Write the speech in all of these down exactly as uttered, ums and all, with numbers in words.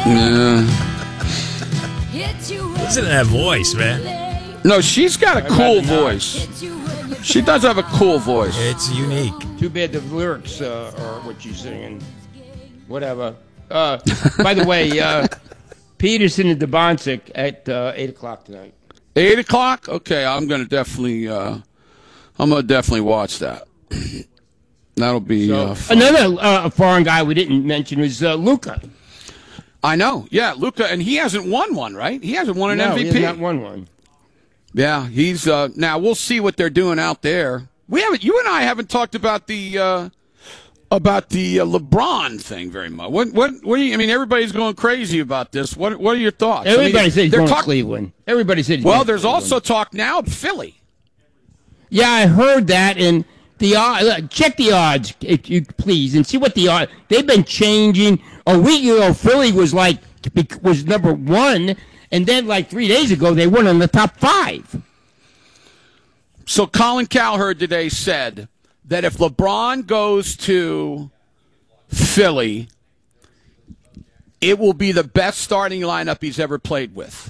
Yeah. Listen to that voice, man. No, she's got a cool voice. She does have a cool voice. It's unique. Too bad the lyrics uh, are what she's singing. Whatever. Uh, by the way, uh, Peterson and DeBonsic at uh, eight o'clock tonight. Eight o'clock? Okay, I'm gonna definitely, uh, I'm gonna definitely watch that. That'll be So, uh, fun. another uh, foreign guy we didn't mention was uh, Luca. I know, yeah, Luka, and he hasn't won one, right? He hasn't won an no, M V P. he has not won one. Yeah, he's uh, now. We'll see what they're doing out there. We haven't. You and I haven't talked about the uh, about the uh, LeBron thing very much. What? What? What do you? I mean, everybody's going crazy about this. What? What are your thoughts? Everybody I mean, said he's they're going talk- to Cleveland. Everybody said he's Well, going to there's Cleveland. also talk now of Philly. Yeah, I heard that, and the odds, check the odds, if you please, and see what the odds. They've been changing. A week ago, Philly was like was number one, and then like three days ago, they won in the top five. So Colin Cowherd today said that if LeBron goes to Philly, it will be the best starting lineup he's ever played with.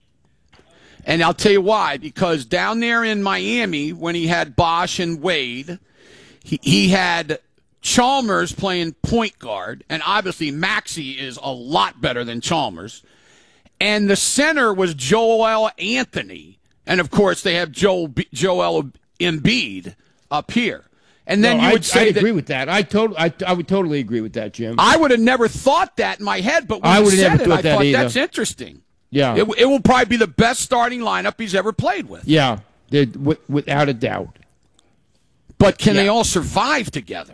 And I'll tell you why. Because down there in Miami, when he had Bosh and Wade, he, he had Chalmers playing point guard. And obviously Maxey is a lot better than Chalmers. And the center was Joel Anthony. And, of course, they have Joel, Joel Embiid up here. And then no, you would I, say I that, agree with that. I, tot- I, I would totally agree with that, Jim. I would have never thought that in my head, but when I you would have said never it, thought I that thought either. that's interesting. Yeah. It, it will probably be the best starting lineup he's ever played with. Yeah, w- without a doubt. But can Yeah. they all survive together?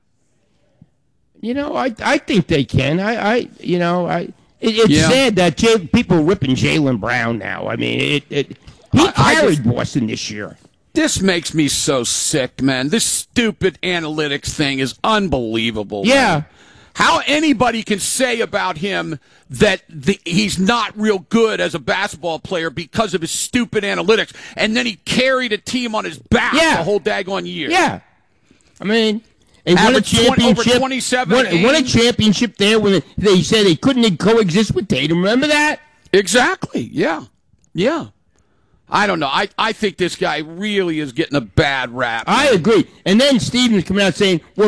You know, I I think they can. I, I you know, I it, it's Yeah. sad that J- people are ripping Jaylen Brown now. I mean, it, it he I- I carried just- Boston this year. This makes me so sick, man. This stupid analytics thing is unbelievable. Yeah. man. How anybody can say about him that the, he's not real good as a basketball player because of his stupid analytics, and then he carried a team on his back Yeah. the whole daggone year. Yeah, I mean, and won a Averaged twenty- over championship. twenty-seven won, won a games. championship there when they, they said they couldn't coexist with Tatum. Remember that? Exactly. Yeah. Yeah. I don't know. I, I think this guy really is getting a bad rap. I man. agree. And then Stevens coming out saying, "Well,